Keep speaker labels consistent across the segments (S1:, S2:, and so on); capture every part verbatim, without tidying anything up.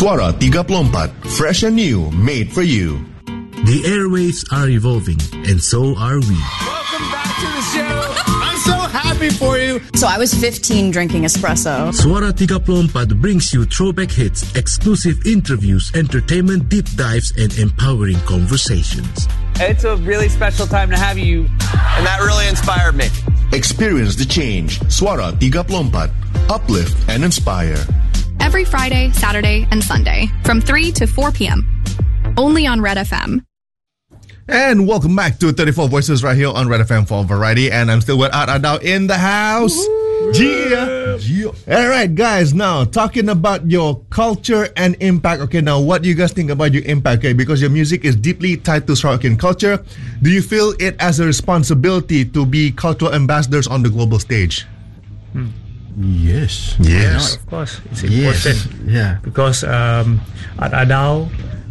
S1: Suara tiga puluh empat, fresh and new, made for you.
S2: The airwaves are evolving, and so are we.
S3: Welcome back to the show. I'm so happy for you.
S4: So I was fifteen drinking espresso.
S2: Suara tiga puluh empat brings you throwback hits, exclusive interviews, entertainment deep dives, and empowering conversations.
S5: It's a really special time to have you, and that really inspired me.
S1: Experience the change. Suara tiga puluh empat. Uplift and inspire.
S6: Every Friday, Saturday, and Sunday from three to four p.m. Only on Red F M.
S7: And welcome back to thirty-four Voices right here on Red F M for Variety. And I'm still with Art Adao in the house. Yeah. yeah. All right, guys. Now, talking about your culture and impact. Okay, now, what do you guys think about your impact? Okay, because your music is deeply tied to Sarawakian culture. Do you feel it as a responsibility to be cultural ambassadors on the global stage?
S8: Hmm.
S7: Yes.
S8: Yes. No, of course. It's important.
S7: Yes. Yeah.
S8: Because um, at Adao,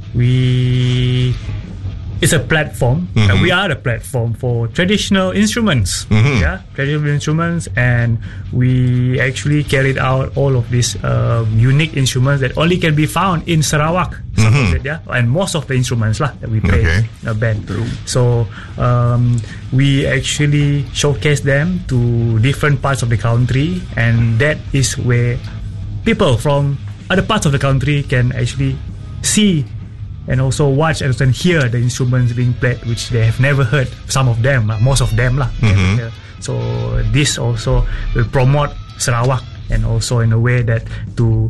S8: we... It's a platform. Mm-hmm. Uh, we are a platform for traditional instruments. Mm-hmm. Yeah, traditional instruments, and we actually carried out all of these uh, unique instruments that only can be found in Sarawak. Some mm-hmm. of it, yeah, and most of the instruments lah that we play okay. in a band. So um, we actually showcase them to different parts of the country, and that is where people from other parts of the country can actually see and also watch and hear the instruments being played, which they have never heard. Some of them, most of them lah. Mm-hmm. So this also will promote Sarawak, and also in a way that to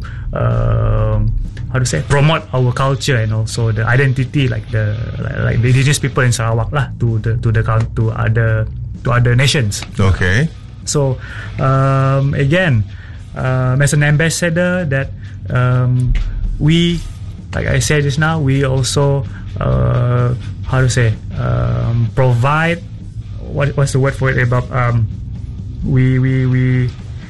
S8: um, how to say promote our culture and also the identity, like the like, like the indigenous people in Sarawak lah, to the to the to other to other nations.
S7: Okay.
S8: So um, again, um, as an ambassador, that um, we. Like I said just now, we also uh, how to say um, provide what what's the word for it about um, we we we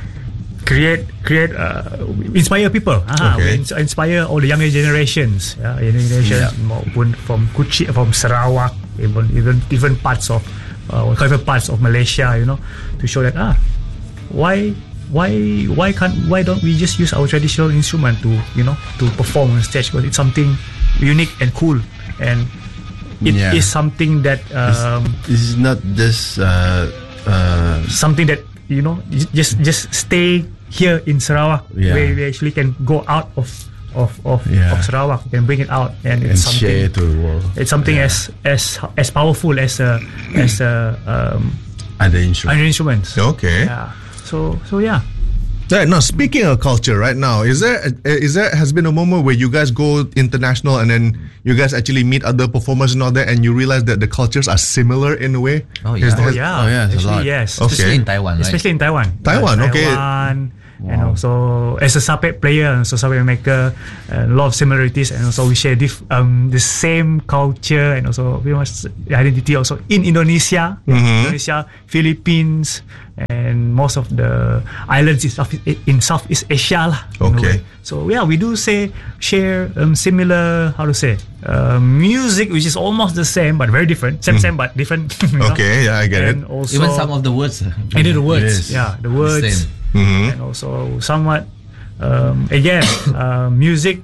S8: create create uh, inspire people. Ah,
S7: okay.
S8: We inspire all the younger generations, yeah, younger generations yeah. from Kuching, from Sarawak, even even different parts of uh, different parts of Malaysia, you know, to show that ah why. Why why can't why don't we just use our traditional instrument to you know to perform on stage? Because it's something unique and cool, and it yeah. is something that um,
S9: this is not just uh, uh,
S8: something that you know just just stay here in Sarawak, yeah. where we actually can go out of of of, yeah. of Sarawak and bring it out, and,
S9: and
S8: it's something
S9: share to the world.
S8: It's something
S9: yeah.
S8: as as as powerful as a as a um,
S9: other instruments.
S8: Other instruments.
S7: Okay.
S8: Yeah. So so yeah.
S7: Right, now speaking of culture, right now, is there is there has been a moment where you guys go international and then you guys actually meet other performers and all that, and you realize that the cultures are similar in a way?
S10: Oh yeah,
S8: oh yeah,
S9: oh yeah,
S8: actually,
S9: a lot.
S8: Yes,
S7: okay.
S10: Especially in Taiwan, right?
S8: Especially in Taiwan.
S7: Taiwan,
S8: uh,
S7: okay.
S8: Taiwan,
S9: wow.
S8: and also as a Sapek player and also Sapek maker, uh, a lot of similarities, and also we share diff, um, the same culture and also very much identity also in Indonesia,
S7: mm-hmm.
S8: Indonesia, Philippines, and most of the islands in, South, in Southeast Asia lah.
S7: Okay.
S8: So yeah, we do say share um, similar, how to say, uh, music which is almost the same but very different. Same, mm. same but different.
S7: Okay, yeah, I get
S8: and
S7: it.
S8: Also,
S10: even some of the words.
S8: And the words,
S9: yes.
S8: yeah, the words,
S10: Same.
S7: Mm-hmm.
S8: and also somewhat. Um, again, uh, music.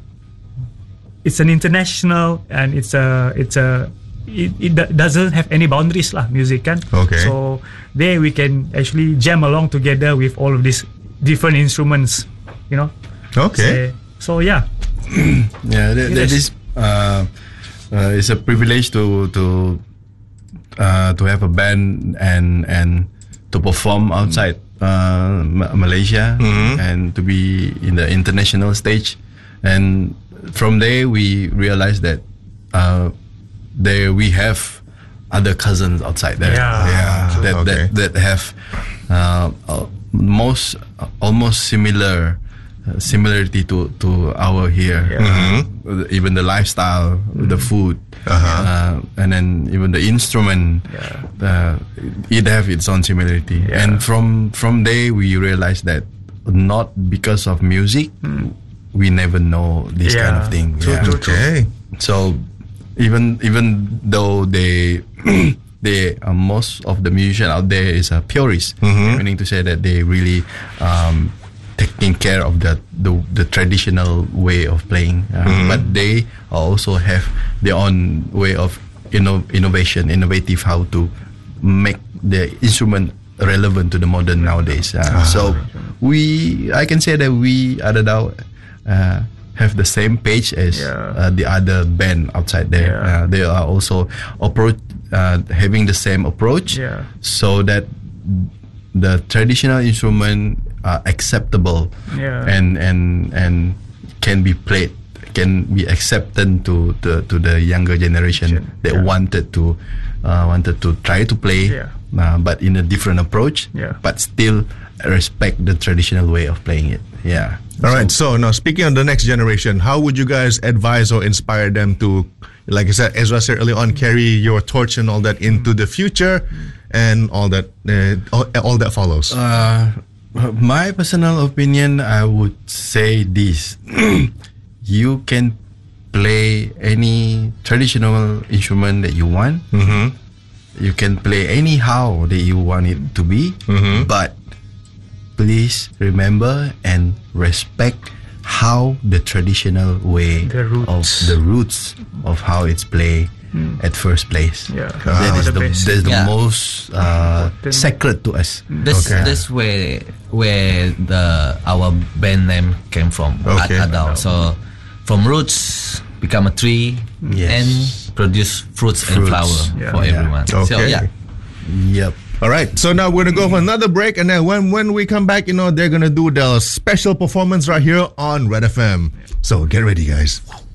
S8: It's an international, and it's a it's a. It, it doesn't have any boundaries lah, music kan.
S7: Okay.
S8: So there we can actually jam along together with all of these different instruments, you know.
S7: Okay.
S8: So, so yeah.
S9: yeah, that, that is uh, uh, it's a privilege to to uh, to have a band and and to perform outside uh, Malaysia, mm-hmm. and to be in the international stage, and from there we realized that. Uh, There we have other cousins outside there,
S8: yeah,
S7: yeah.
S9: that,
S7: okay.
S9: that that have uh, uh, most uh, almost similar uh, similarity to, to our here.
S8: Yeah.
S9: Mm-hmm. Even the lifestyle, mm-hmm. the food,
S7: uh-huh.
S9: uh, and then even the instrument,
S8: yeah.
S9: uh, it have its own similarity.
S8: Yeah.
S9: And from from there we realized that not because of music, mm. we never know this
S8: yeah.
S9: kind of thing.
S8: True,
S9: yeah.
S8: true, true.
S7: Okay.
S9: So. Even even though they they uh, most of the musician out there is a purist,
S7: mm-hmm.
S9: meaning to say that they really um, taking care of the the, the traditional way of playing, uh, mm-hmm. but they also have their own way of inno- innovation, innovative how to make the instrument relevant to the modern nowadays. Uh, ah. So we, I can say that we Adadao uh, have the same page as yeah. uh, the other band outside there. Yeah. Uh, they are also approach uh, having the same approach, yeah. so that the traditional instrument are acceptable yeah. and and and can be played, can be accepted to the to the younger generation that yeah. wanted to uh, wanted to try to play, yeah. uh, but in a different approach, yeah. but still respect the traditional way of playing it. Yeah.
S7: All right. So now, speaking on the next generation, how would you guys advise or inspire them to, like I said, Ezra said early on, carry your torch and all that into the future, and all that, uh, all, all that follows?
S9: Uh, my personal opinion, I would say this: you can play any traditional instrument that you want. Mm-hmm. You can play anyhow that you want it to be, mm-hmm. but please remember and respect how the traditional way
S8: the
S9: of the roots of how it's played mm. at first place.
S8: Yeah,
S9: that is the,
S8: the
S9: that is the
S10: yeah.
S9: most uh, sacred to us.
S10: This
S7: okay.
S10: this way where the our band name came from.
S7: Okay.
S10: Adadao. So from roots become a tree
S9: yes.
S10: and produce fruits, fruits. and flower yeah. for
S9: yeah.
S10: everyone.
S7: Okay.
S10: So yeah.
S9: Yep.
S7: All right, so now we're gonna go for another break, and then when when we come back, you know, they're gonna do the special performance right here on Red F M. So get ready, guys.